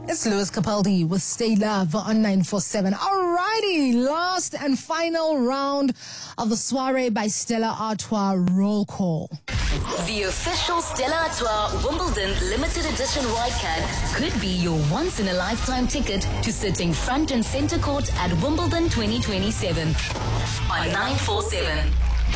It's Lewis Capaldi with Stay Love on 947. Alrighty, last and final round of the Soiree by Stella Artois roll call. The official Stella Artois Wimbledon limited edition white can could be your once-in-a-lifetime ticket to sitting front and center court at Wimbledon 2027 on 947.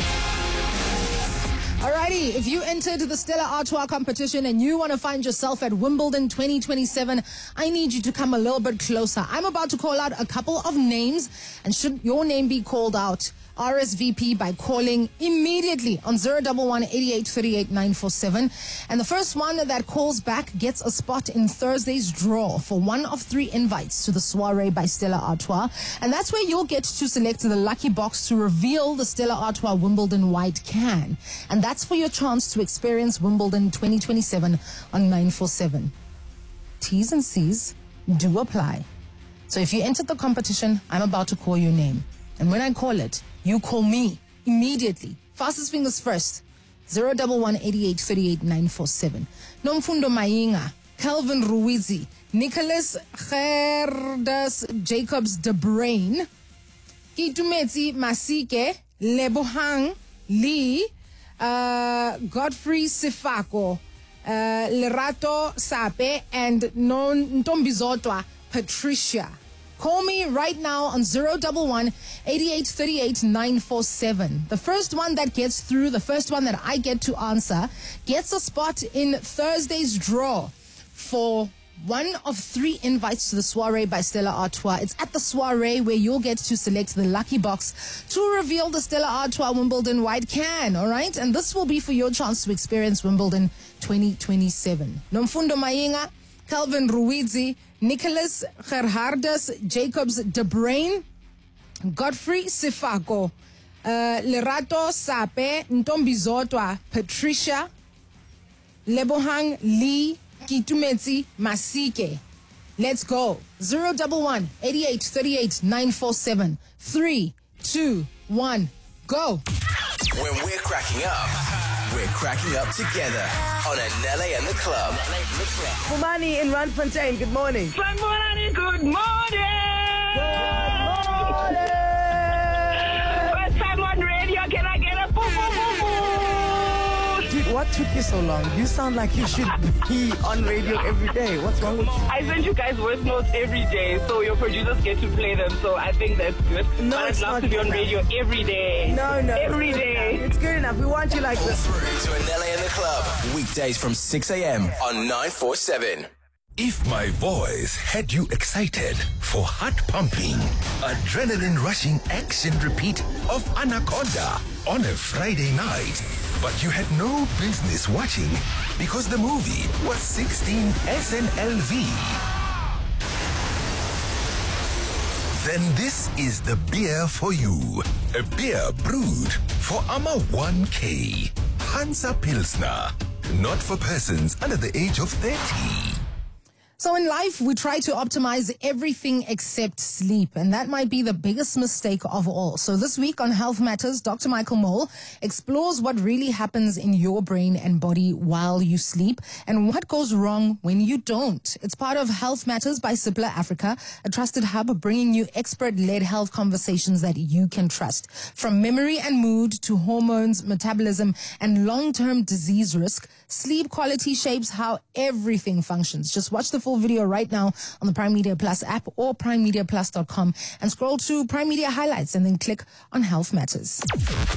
Alrighty, if you entered the Stella Artois competition and you want to find yourself at Wimbledon 2027, I need you to come a little bit closer. I'm about to call out a couple of names, and should your name be called out, RSVP by calling immediately on 011 8838 947. And the first one that calls back gets a spot in Thursday's draw for one of 3 invites to the Soiree by Stella Artois. And that's where you'll get to select the lucky box to reveal the Stella Artois Wimbledon white can. And that's for your chance to experience Wimbledon 2027 on 947. T's and C's do apply. So if you entered the competition, I'm about to call your name. And when I call it, you call me immediately. Fastest fingers first. 011 8838 947. Nomfundo Mainga, Calvin Ruizi, Nicholas Gerdas Jacobs De Brain, Kitumezi Masike, Lebohang Lee, Godfrey Sifako, Lerato Sape, and Ntombizotwa Patricia. Call me right now on 011 8838 947. The first one that gets through, the first one that I get to answer, gets a spot in Thursday's draw for one of 3 invites to the Soiree by Stella Artois. It's at the Soiree where you'll get to select the lucky box to reveal the Stella Artois Wimbledon white can, all right? And this will be for your chance to experience Wimbledon 2027. Nomfundo Mainga, Calvin Ruizi, Nicholas Gerhardas Jacobs De Brain, Godfrey Sifako, Lerato Sape, Ntombizotwa Patricia, Lebohang Lee, Kitumezi Masike. Let's go. 011 8838 947. 3, 2, 1, go. When we're cracking up together on Anele and the Club. Kumani in Randfontein, good morning. Good morning. Good morning. First time on radio, can I get a boo boo boo boo? Dude, what took you so long? You sound like you should be on radio every day. What's wrong with you? I send you guys voice notes every day, so your producers get to play them, so I think that's good. No, but it's I'd love not to be on good radio every day. No. Every day. It's good enough. We want you like this. Through to Anele and the Club. Weekdays from 6 a.m. on 947. If my voice had you excited for heart pumping, adrenaline rushing action repeat of Anaconda on a Friday night, but you had no business watching because the movie was 16 SNLV, then this is the beer for you. A beer brewed for Ama 1K. Hansa Pilsner. Not for persons under the age of 30. So in life, we try to optimize everything except sleep, and that might be the biggest mistake of all. So this week on Health Matters, Dr. Michael Mole explores what really happens in your brain and body while you sleep and what goes wrong when you don't. It's part of Health Matters by Cipla Africa, a trusted hub bringing you expert-led health conversations that you can trust. From memory and mood to hormones, metabolism, and long-term disease risk, sleep quality shapes how everything functions. Just watch the full video right now on the Prime Media Plus app or primemediaplus.com and scroll to Prime Media Highlights and then click on Health Matters.